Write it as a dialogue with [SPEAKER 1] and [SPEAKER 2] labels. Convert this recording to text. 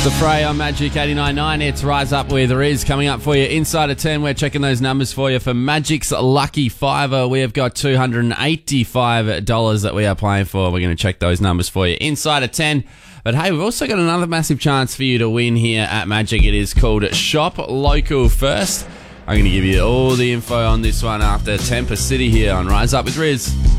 [SPEAKER 1] The Fray on Magic 89.9. It's Rise Up with Riz coming up for you. Inside of 10, we're checking those numbers for you. For Magic's Lucky Fiver, we have got $285 that we are playing for. We're going to check those numbers for you. Inside of 10. But hey, we've also got another massive chance for you to win here at Magic. It is called Shop Local First. I'm going to give you all the info on this one after Temper City here on Rise Up with Riz.